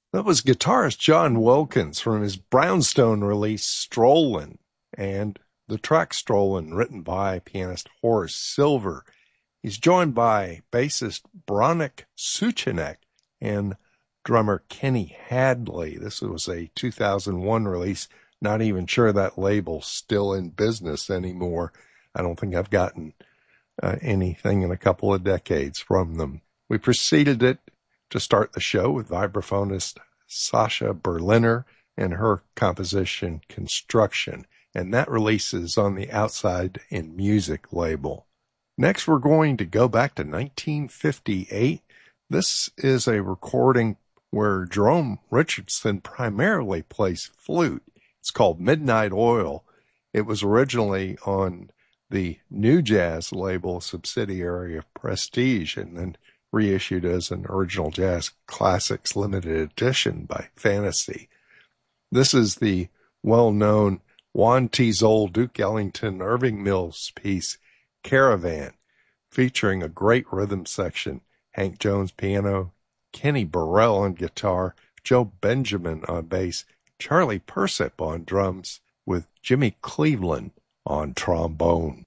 That was guitarist John Wilkins from his Brownstone release Strollin', and the track Strollin', written by pianist Horace Silver. He's joined by bassist Bronek Suchanek and drummer Kenny Hadley. This was a 2001 release. Not even sure that label's still in business anymore. I don't think I've gotten anything in a couple of decades from them. We preceded it to start the show with vibraphonist Sasha Berliner and her composition Construction, and that release is on the Outside in Music label. Next, we're going to go back to 1958. This is a recording where Jerome Richardson primarily plays flute. It's called Midnight Oil. It was originally on the New Jazz label, subsidiary of Prestige, and then reissued as an Original Jazz Classics limited edition by Fantasy. This is the well-known Juan T. Zoll, Duke Ellington, Irving Mills piece, Caravan, featuring a great rhythm section, Hank Jones piano, Kenny Burrell on guitar, Joe Benjamin on bass, Charlie Persip on drums, with Jimmy Cleveland on trombone.